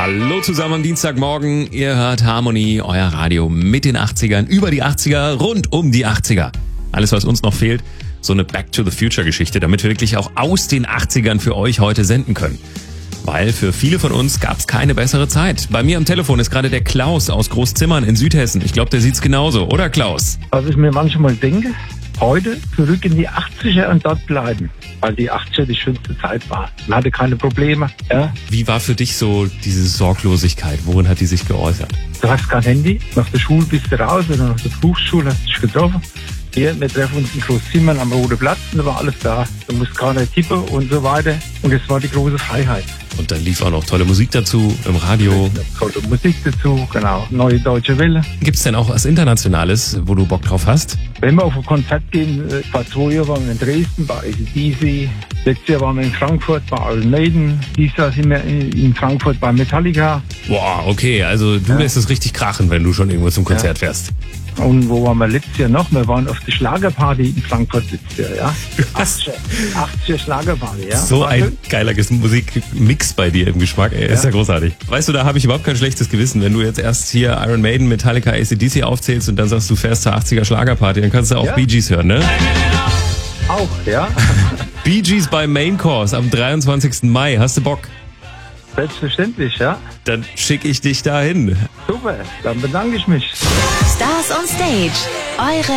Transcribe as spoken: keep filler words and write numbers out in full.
Hallo zusammen am Dienstagmorgen. Ihr hört Harmony, euer Radio mit den achtzigern, über die achtziger, rund um die achtziger. Alles, was uns noch fehlt, so eine Back-to-the-Future-Geschichte, damit wir wirklich auch aus den achtzigern für euch heute senden können. Weil für viele von uns gab es keine bessere Zeit. Bei mir am Telefon ist gerade der Klaus aus Großzimmern in Südhessen. Ich glaube, der sieht's genauso, oder Klaus? Was ich mir manchmal denke, heute zurück in die achtziger und dort bleiben. Weil die achtziger die schönste Zeit war. Man hatte keine Probleme. Ja. Wie war für dich so diese Sorglosigkeit? Worin hat die sich geäußert? Du hast kein Handy. Nach der Schule bist du raus oder nach der Berufsschule hast du dich getroffen. Hier, wir treffen uns in Großzimmern am Roten Platz und da war alles da. Du musst keiner tippen und so weiter. Und es war die große Freiheit. Und dann lief auch noch tolle Musik dazu im Radio. Tolle Musik dazu, genau. Neue Deutsche Welle. Gibt's denn auch was Internationales, wo du Bock drauf hast? Wenn wir auf ein Konzert gehen, vor zwei Jahren waren wir in Dresden bei A C D C. Letztes Jahr waren wir in Frankfurt bei Iron Maiden. Dieses Jahr sind wir in Frankfurt bei Metallica. Boah, okay, also du Ja. lässt es richtig krachen, wenn du schon irgendwo zum Konzert fährst. Und wo waren wir letztes Jahr noch? Wir waren auf der Schlagerparty in Frankfurt letztes Jahr, ja. achtziger, achtziger Schlagerparty, ja. So War ein schön. geiler Musikmix bei dir im Geschmack, ey, ist ja Ja. großartig. Weißt du, da habe ich überhaupt kein schlechtes Gewissen. Wenn du jetzt erst hier Iron Maiden, Metallica, A C D C aufzählst und dann sagst, du fährst zur achtziger Schlagerparty, dann kannst du auch Ja. Bee Gees hören, ne? Auch, ja. Bee Gees bei Main Course am dreiundzwanzigsten Mai. Hast du Bock? Selbstverständlich, ja. Dann schicke ich dich dahin. Super, dann bedanke ich mich. Stars on Stage. Eure